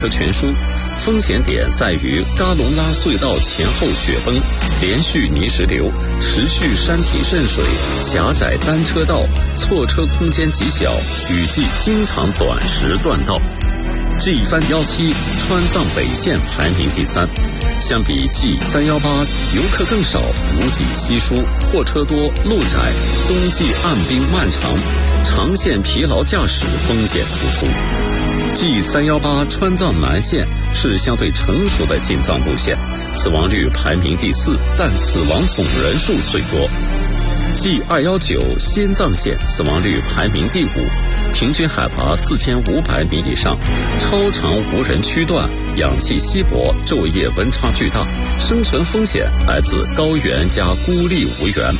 全书。风险点在于嘎隆拉隧道前后雪崩、连续泥石流、持续山体渗水、狭窄单车道、错车空间极小，雨季经常短时断道。G317 川藏北线排名第3，相比 G318，游客更少，补给稀疏，货车多，路窄，冬季暗冰漫长，长线疲劳驾驶风险突出。G318 川藏南线是相对成熟的进藏路线，死亡率排名第4，但死亡总人数最多。G219 新藏线死亡率排名第5，平均海拔4500米以上，超长无人区段，氧气稀薄，昼夜温差巨大，生存风险来自高原加孤立无援。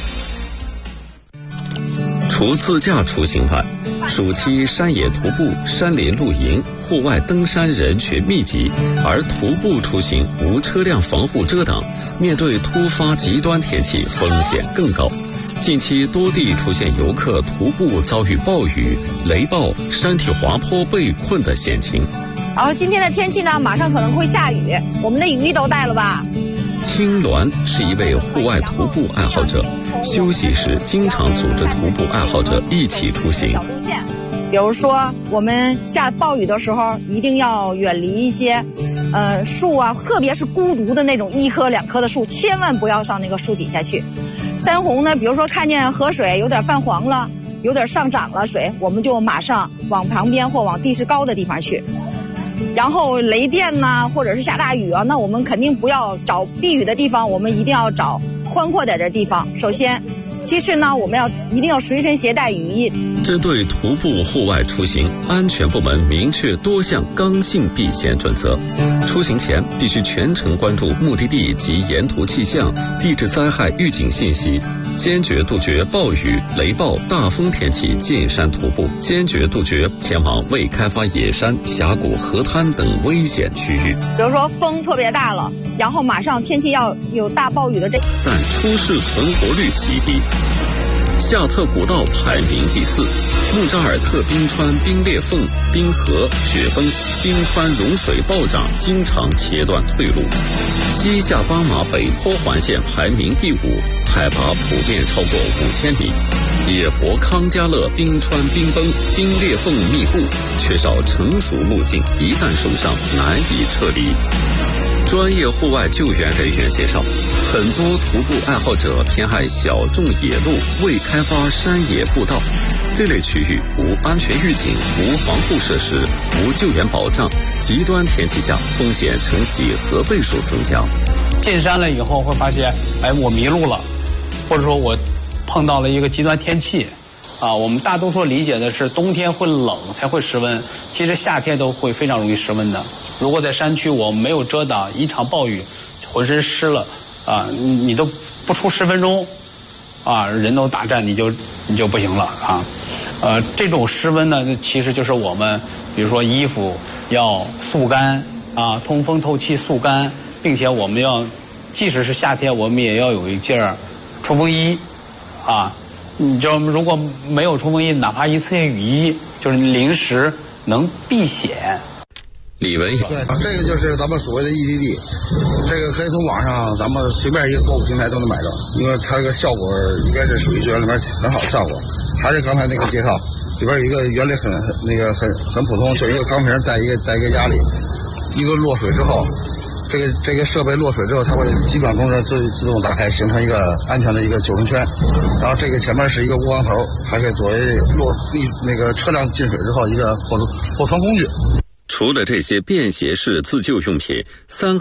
除自驾出行外，暑期山野徒步、山林露营、户外登山人群密集，而徒步出行无车辆防护遮挡，面对突发极端天气风险更高。近期多地出现游客徒步遭遇暴雨、雷暴、山体滑坡被困的险情。 然后今天的天气呢，马上可能会下雨，我们的雨衣都带了吧？ 青鸾是一位户外徒步爱好者，休息时经常组织徒步爱好者一起出行。 小路线，比如说我们下暴雨的时候，一定要远离一些树啊，特别是孤独的那种1棵2棵的树，千万不要上那个树底下去。山洪呢，比如说看见河水有点泛黄了，有点上涨了水，我们就马上往旁边或往地势高的地方去。然后雷电呐，或者是下大雨啊，那我们肯定不要找避雨的地方，我们一定要找宽阔点的地方。首先，其次呢，我们一定要随身携带雨衣。 针对徒步户外出行，安全部门明确多项刚性避险准则。出行前必须全程关注目的地及沿途气象、地质灾害预警信息，坚决杜绝暴雨、雷暴、大风天气进山徒步，坚决杜绝前往未开发野山、峡谷、河滩等危险区域。 比如说风特别大了，然后马上天气要有大暴雨的但出事存活率极低。夏特古道排名第4，木扎尔特冰川冰裂缝、冰河、雪崩、冰川融水暴涨，经常切断退路。西夏巴马北坡环线排名第5，海拔普遍超过5000米。野佛康加勒冰川冰崩、冰裂缝密布，缺少成熟路径，一旦受伤难以撤离。专业户外救援人员介绍，很多徒步爱好者偏爱小众野路、未开发山野步道，这类区域无安全预警、无防护设施、无救援保障，极端天气下风险呈几何倍数增加。 进山了以后会发现，我迷路了，或者说我碰到了一个极端天气。我们大多数理解的是冬天会冷才会失温，其实夏天都会非常容易失温的。如果在山区我们没有遮挡，一场暴雨，浑身湿了，你都不出10分钟，人都打颤，你就不行了啊。这种湿温呢，其实就是我们比如说衣服要速干通风透气速干，并且我们要即使是夏天，我们也要有一件冲锋衣你就如果没有冲锋衣，哪怕一次性雨衣，就是临时能避险。 李文勇， 对，这个就是咱们所谓的 EDD， 这个可以从网上咱们随便一个购物平台都能买到，因为它这个效果应该是属于救援里面很好的效果。还是刚才那个介绍，里边有一个原理很普通，就是一个钢瓶带一个压力，一个落水之后。这个设备落水之后，它会几秒钟自动打开，形成一个安全的一个救生圈。然后这个前面是一个窝缸头，还可以作为那个车辆进水之后一个货船工具。 除了这些便携式自救用品，